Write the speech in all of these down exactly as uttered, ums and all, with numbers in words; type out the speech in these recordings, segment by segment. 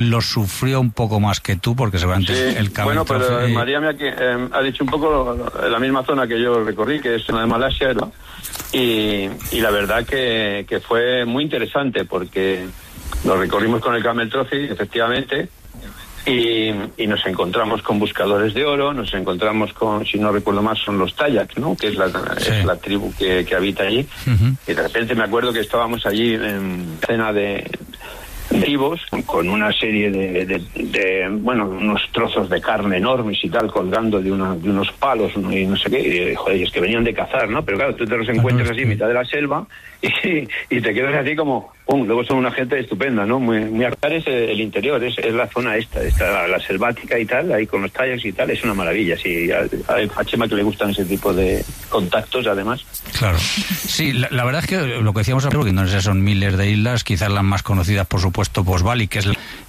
lo sufrió un poco más que tú, porque seguramente sí, el Camel bueno, pero Trophy... María me ha, eh, ha dicho un poco la misma zona que yo recorrí, que es la de Malasia, ¿no? y, y la verdad que, que fue muy interesante, porque lo recorrimos con el Camel Trophy, efectivamente, y, y nos encontramos con buscadores de oro, nos encontramos con, si no recuerdo mal, son los Tayak, ¿no? Que es la, sí. es la tribu que, que habita allí. Uh-huh. Y de repente me acuerdo que estábamos allí en cena de... vivos, con una serie de, de, de, bueno, unos trozos de carne enormes y tal, colgando de, una, de unos palos, ¿no? Y no sé qué, y joder, es que venían de cazar, ¿no? Pero claro, tú te los encuentras así en mitad de la selva y, y te quedas así como, pum, luego son una gente estupenda, ¿no? Muy, muy acá es el interior, es, es la zona esta, esta la, la selvática y tal, ahí con los tallas y tal, es una maravilla, sí, a, a Chema que le gustan ese tipo de contactos, además. Claro, sí, la, la verdad es que lo que decíamos antes, porque Indonesia son miles de islas, quizás las más conocidas, por supuesto, pues Bali, que es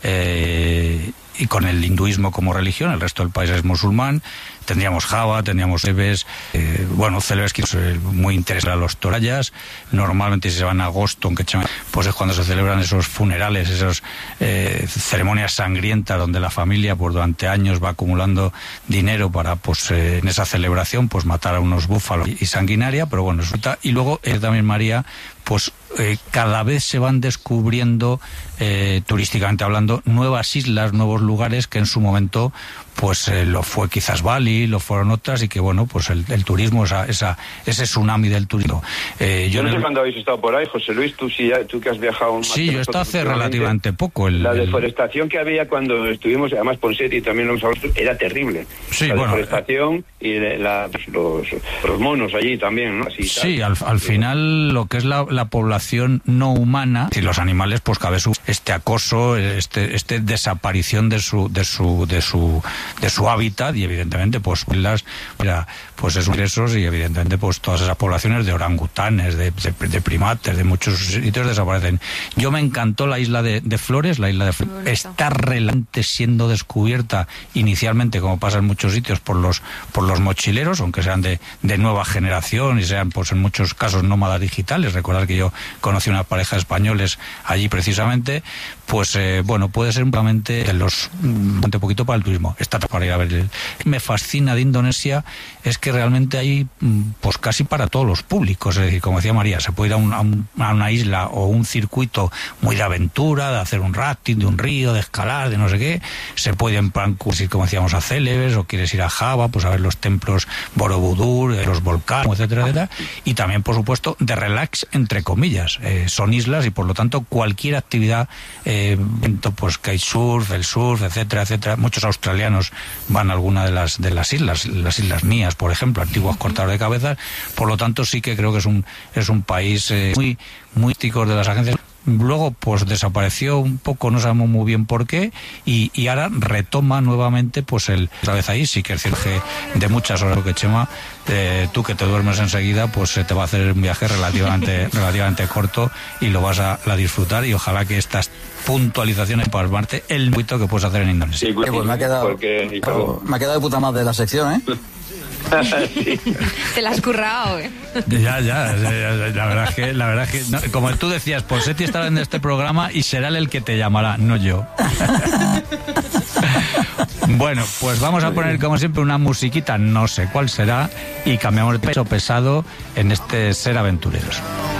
eh, y con el hinduismo como religión, el resto del país es musulmán. Tendríamos Java, tendríamos Celebes, eh, bueno, Celebes que es eh, muy interesante a los torayas. Normalmente si se van a agosto, aunque pues es cuando se celebran esos funerales, esas eh, ceremonias sangrientas donde la familia pues durante años va acumulando dinero para pues eh, en esa celebración pues matar a unos búfalos y, y sanguinaria, pero bueno, resulta. Y luego eh, también María, pues eh, cada vez se van descubriendo eh, turísticamente hablando nuevas islas, nuevos lugares que en su momento pues eh, lo fue quizás Bali, lo fueron otras, y que bueno, pues el, el turismo, esa, esa, ese tsunami del turismo. Eh, yo, yo no sé el... cuándo habéis estado por ahí, José Luis, tú, sí, tú que has viajado más. Sí, yo he estado hace relativamente poco. El, la el... deforestación que había cuando estuvimos, además Ponseti también lo hemos hablado, era terrible. Sí, la bueno, deforestación y la, los, los monos allí también, ¿no? Así, sí, al, al final lo que es la, la población no humana y los animales, pues cada vez este acoso, este, este desaparición de su, de su, de su de su hábitat, y evidentemente pues las mira, pues esos ingresos, y evidentemente pues todas esas poblaciones de orangutanes, de, de, de primates, de muchos sitios desaparecen. Yo me encantó la isla de, de Flores, la isla de Flores está relante siendo descubierta inicialmente, como pasa en muchos sitios, por los por los mochileros, aunque sean de, de nueva generación y sean pues en muchos casos nómadas digitales. Recordar que yo conocí una pareja de españoles allí precisamente, pues eh, bueno, puede ser simplemente de los un poquito para el turismo. Está para ir a ver. Me fascina de Indonesia es que realmente hay pues casi para todos los públicos, es decir, como decía María, se puede ir a, un, a, un, a una isla o un circuito muy de aventura, de hacer un rafting, de un río, de escalar, de no sé qué. Se puede en plan, como decíamos, a Celebes, o quieres ir a Java, pues a ver los templos Borobudur, los volcanes, etcétera, etcétera. Y también, por supuesto, de relax, entre comillas. Eh, son islas y por lo tanto cualquier actividad, eh, pues kitesurf, el surf, etcétera, etcétera. Muchos australianos van a alguna de las de las islas, las islas mías, por ejemplo, antiguos cortadores de cabezas. Por lo tanto, sí que creo que es un es un país eh, muy muy típico de las agencias. Luego pues desapareció un poco, no sabemos muy bien por qué, y, y ahora retoma nuevamente pues el otra vez ahí. Sí que es cierto que de muchas horas, que Chema, eh, tú que te duermes enseguida, pues se te va a hacer un viaje relativamente relativamente corto y lo vas a, a disfrutar, y ojalá que estas puntualizaciones para armarte el nuito que puedes hacer en Indonesia. Sí, pues, pues me ha quedado porque, oh, me ha quedado de puta madre la sección, ¿eh? Sí. Te la has currado, ¿eh? Ya, ya, la verdad es que, la verdad es que no, como tú decías, Ponseti estará en este programa y será él el que te llamará, no yo. Bueno, pues vamos a poner como siempre una musiquita, no sé cuál será, y cambiamos de peso pesado en este Ser Aventureros.